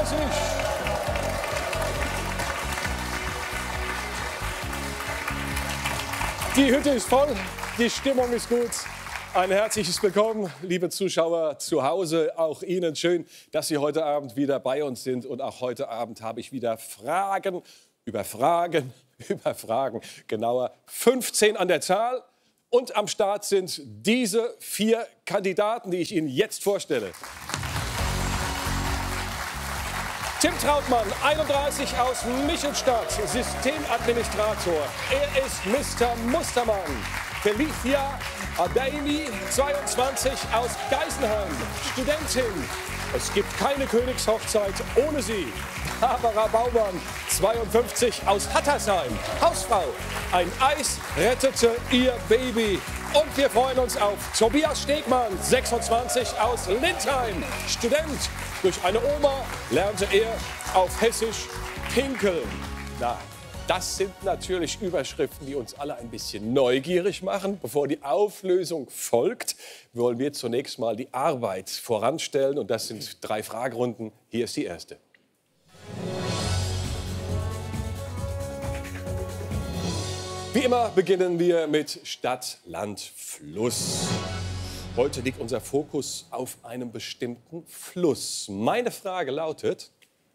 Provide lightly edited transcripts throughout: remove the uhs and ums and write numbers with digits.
Die Hütte ist voll, die Stimmung ist gut. Ein herzliches Willkommen, liebe Zuschauer zu Hause. Auch Ihnen schön, dass Sie heute Abend wieder bei uns sind. Und auch heute Abend habe ich wieder Fragen über Fragen über Fragen. Genauer 15 an der Zahl. Und am Start sind diese 4 Kandidaten, die ich Ihnen jetzt vorstelle. Tim Trautmann, 31, aus Michelstadt, Systemadministrator. Er ist Mr. Mustermann. Felicia Adaimi, 22, aus Geisenheim, Studentin. Es gibt keine Königshochzeit ohne sie. Barbara Baumann, 52, aus Hattersheim, Hausfrau. Ein Eis rettete ihr Baby. Und wir freuen uns auf Tobias Stegmann, 26, aus Lindheim, Student. Durch eine Oma lernte er auf Hessisch pinkeln. Na, das sind natürlich Überschriften, die uns alle ein bisschen neugierig machen. Bevor die Auflösung folgt, wollen wir zunächst mal die Arbeit voranstellen. Und das sind 3 Fragerunden. Hier ist die erste. Wie immer beginnen wir mit Stadt, Land, Fluss. Heute liegt unser Fokus auf einem bestimmten Fluss. Meine Frage lautet: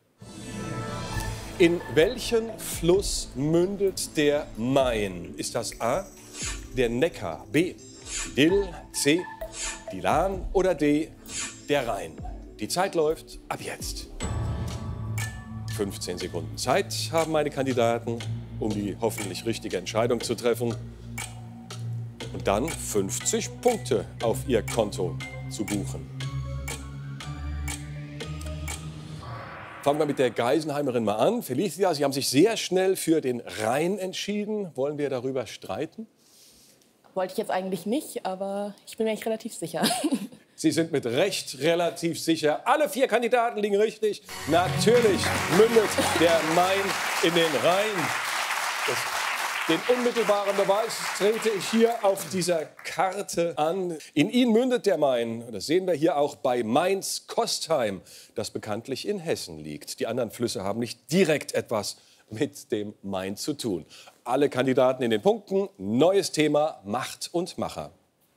In welchen Fluss mündet der Main? Ist das A, der Neckar, B, die Dill, C, die Lahn oder D, der Rhein? Die Zeit läuft ab jetzt. 15 Sekunden Zeit haben meine Kandidaten, um die hoffentlich richtige Entscheidung zu treffen. Und dann 50 Punkte auf ihr Konto zu buchen. Fangen wir mit der Geisenheimerin mal an. Felicia, Sie haben sich sehr schnell für den Rhein entschieden. Wollen wir darüber streiten? Wollte ich jetzt eigentlich nicht, aber ich bin mir eigentlich relativ sicher. Sie sind mit Recht relativ sicher. Alle 4 Kandidaten liegen richtig. Natürlich mündet der Main in den Rhein. Den unmittelbaren Beweis trete ich hier auf dieser Karte an. In ihn mündet der Main. Das sehen wir hier auch bei Mainz-Kostheim, das bekanntlich in Hessen liegt. Die anderen Flüsse haben nicht direkt etwas mit dem Main zu tun. Alle Kandidaten in den Punkten. Neues Thema: Macht und Macher.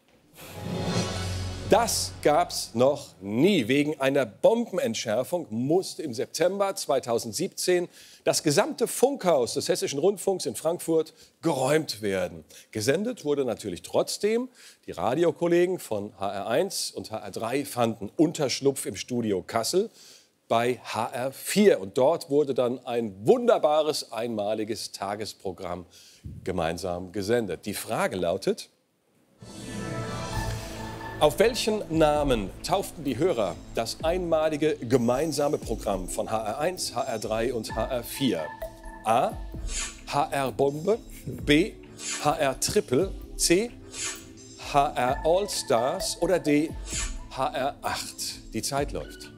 Das gab's noch nie. Wegen einer Bombenentschärfung musste im September 2017 das gesamte Funkhaus des Hessischen Rundfunks in Frankfurt geräumt werden. Gesendet wurde natürlich trotzdem. Die Radiokollegen von HR1 und HR3 fanden Unterschlupf im Studio Kassel bei HR4. Und dort wurde dann ein wunderbares, einmaliges Tagesprogramm gemeinsam gesendet. Die Frage lautet: Auf welchen Namen tauften die Hörer das einmalige gemeinsame Programm von HR1, HR3 und HR4? A. HR Bombe, B. HR Triple, C. HR All-Stars oder D. HR8? Die Zeit läuft.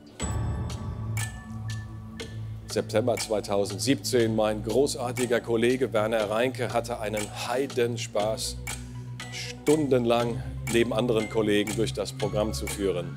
September 2017. Mein großartiger Kollege Werner Reinke hatte einen Heidenspaß, stundenlang neben anderen Kollegen durch das Programm zu führen.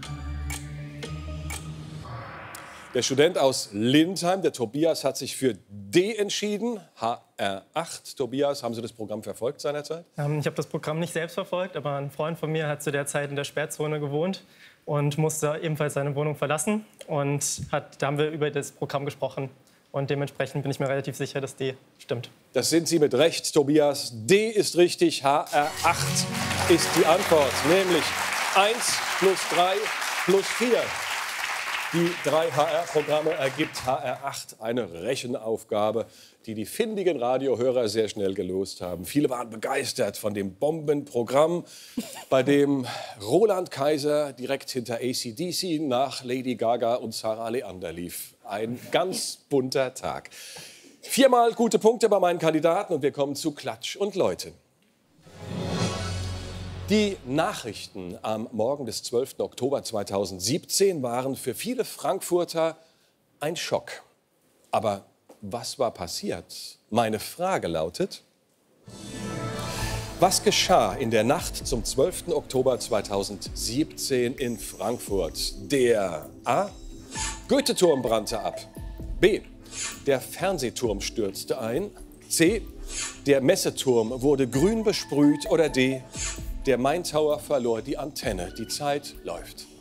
Der Student aus Lindheim, der Tobias, hat sich für D entschieden, HR8. Tobias, haben Sie das Programm verfolgt seinerzeit? Ich habe das Programm nicht selbst verfolgt, aber ein Freund von mir hat zu der Zeit in der Sperrzone gewohnt und musste ebenfalls seine Wohnung verlassen. Und da haben wir über das Programm gesprochen. Und dementsprechend bin ich mir relativ sicher, dass D stimmt. Das sind Sie mit Recht, Tobias. D ist richtig. HR8 ist die Antwort. Nämlich 1 plus 3 plus 4. Die 3 HR-Programme ergibt HR8 eine Rechenaufgabe, die die findigen Radiohörer sehr schnell gelost haben. Viele waren begeistert von dem Bombenprogramm, bei dem Roland Kaiser direkt hinter AC/DC nach Lady Gaga und Sarah Leander lief. Ein ganz bunter Tag. 4-mal gute Punkte bei meinen Kandidaten und wir kommen zu Klatsch und Leute. Die Nachrichten am Morgen des 12. Oktober 2017 waren für viele Frankfurter ein Schock. Aber was war passiert? Meine Frage lautet: Was geschah in der Nacht zum 12. Oktober 2017 in Frankfurt? Der A. Goethe-Turm brannte ab. B. Der Fernsehturm stürzte ein. C. Der Messeturm wurde grün besprüht. Oder D. Der Main Tower verlor die Antenne. Die Zeit läuft.